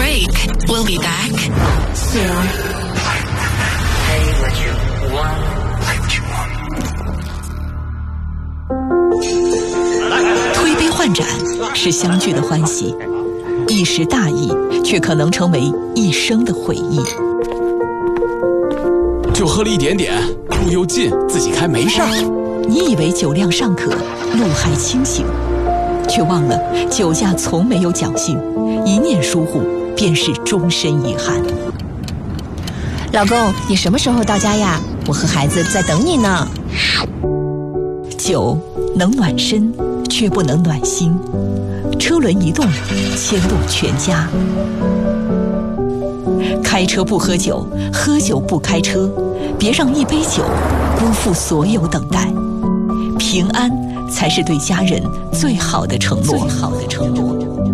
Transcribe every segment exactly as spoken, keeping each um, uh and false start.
break. We'll be back soon. Play what you want. Play what you want. 推杯换盏是相聚的欢喜，一时大意却可能成为一生的回忆。 就喝了一点点，路又近，自己开没事儿。 你以为酒量尚可，路还清醒，却忘了酒驾从没有侥幸，一念疏忽便是终身遗憾。 老公，你什么时候到家呀？我和孩子在等你呢。 酒能暖身，却不能暖心。车轮一动，牵动全家。开车不喝酒，喝酒不开车，别让一杯酒辜负所有等待。平安才是对家人最好的承诺。最好的承诺。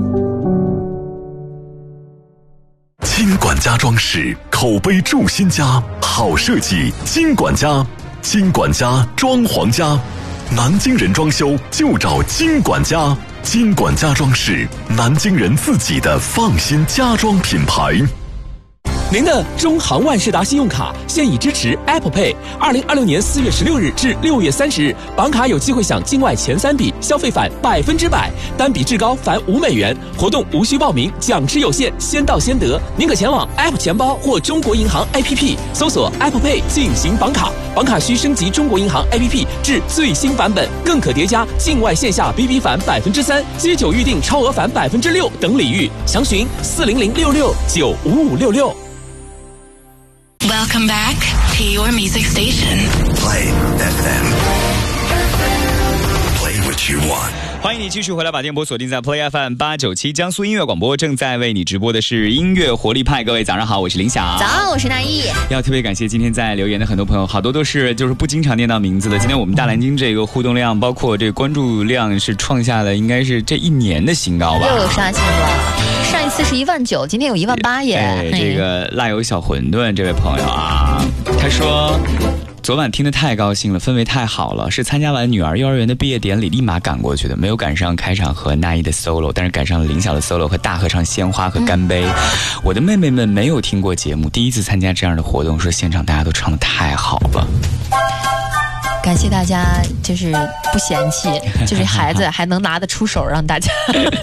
金管家装饰，口碑筑新家，好设计金管家，金管家装潢家，南京人装修就找金管家，金管家装饰，南京人自己的放心家装品牌。 您的中航万事达信用卡现已支持 Apple Pay。二零二六年四月十六日至六月三十日，绑卡有机会享境外前三笔消费返百分之百，单笔至高返五美元。活动无需报名，奖池有限，先到先得。您可前往 App 钱包或中国银行 A P P 搜索 Apple Pay 进行绑卡，绑卡需升级中国银行 A P P 至最新版本，更可叠加境外线下 B B 返百分之三、接酒预订超额返百分之六等礼遇。详询四零零六六九五五六六。 Welcome back to your music station. Play F M. Play what you want. 欢迎你继续回来，把电波锁定在 Play F M 八九七江苏音乐广播，正在为你直播的是音乐活力派。各位早上好，我是林晓。 早，我是大一。 要特别感谢今天在留言的很多朋友，好多都是就是不经常念到名字的。今天我们大蓝鲸这个互动量，包括这个关注量是创下了应该是这一年的新高吧？ 又有刷新了。上一次是一万九，今天有一万八耶！ 哎，这个辣油小馄饨这位朋友啊，他说昨晚听得太高兴了，氛围太好了，是参加完女儿幼儿园的毕业典礼立马赶过去的，没有赶上开场和那一的 solo， 但是赶上了林晓的 solo 和大合唱鲜花和干杯、嗯、我的妹妹们没有听过节目，第一次参加这样的活动，说现场大家都唱得太好了， 感谢大家，就是不嫌弃，就是孩子还能拿得出手让大家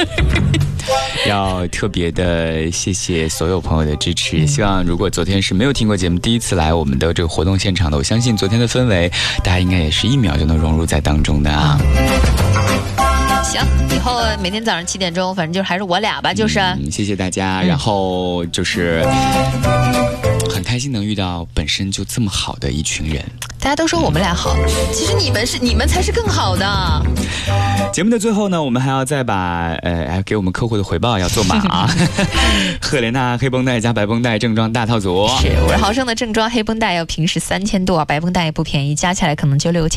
要特别的谢谢所有朋友的支持，希望如果昨天是没有听过节目第一次来我们的这个活动现场的，我相信昨天的氛围大家应该也是一秒就能融入在当中的啊。 行，以后每天早上七点钟反正就还是我俩吧，就是、 嗯、谢谢大家、嗯、然后就是很开心能遇到本身就这么好的一群人， 大家都说我们俩好、嗯、其实你们是你们才是更好的。 节目的最后呢，我们还要再把呃给我们客户的回报要做满啊赫莲娜黑绷带加白绷带正装大套组， 是五十毫升的正装黑绷带要平时三千多，白绷带也不便宜，加起来可能就六千。